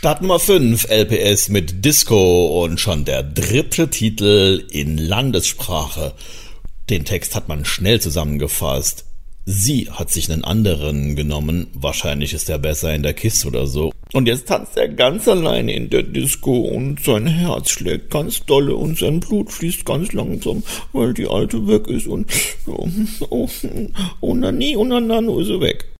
Start Nummer 5, LPS mit Disco und schon der 3. Titel in Landessprache. Den Text hat man schnell zusammengefasst. Sie hat sich einen anderen genommen, wahrscheinlich ist er besser in der Kiste oder so. Und jetzt tanzt er ganz alleine in der Disco und sein Herz schlägt ganz dolle und sein Blut fließt ganz langsam, weil die Alte weg ist und oh Nani, oh Nanano ist er weg.